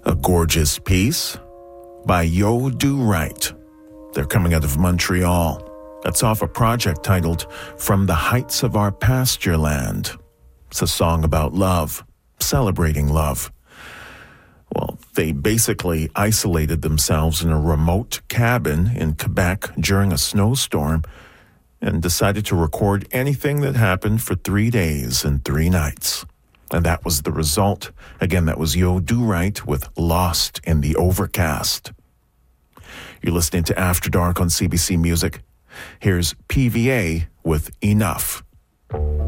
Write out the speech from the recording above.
A gorgeous piece by Yo Do Right. They're coming out of Montreal. That's off a project titled From the Heights of Our Pasture Land. It's a song about love, celebrating love. Well, they basically isolated themselves in a remote cabin in Quebec during a snowstorm and decided to record anything that happened for 3 days and 3 nights. And that was the result. Again, that was Yo Do Right with Lost in the Overcast. You're listening to After Dark on CBC Music. Here's PVA with Enough.